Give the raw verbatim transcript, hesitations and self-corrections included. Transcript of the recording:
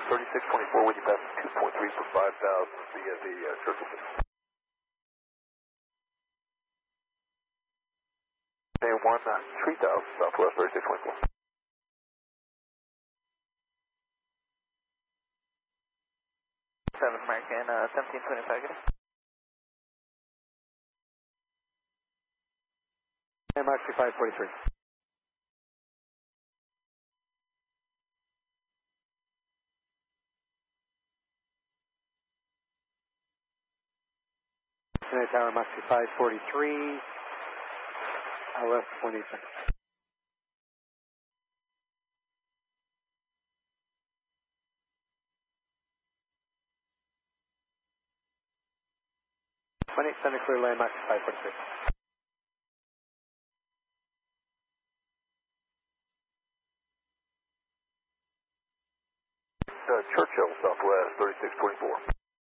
thirty-six twenty-four with you passing two point three for five thousand via the uh, Churchill. And one uh, three thousand Southwest thirty-six twenty-four. seven American, uh, seventeen twenty-five, good. And Maxi five forty-three. United Tower Maxi five forty-three, L S twenty seconds. twenty, center clear land, Maxi five forty-three. Uh, Churchill, Southwest thirty-six twenty-four.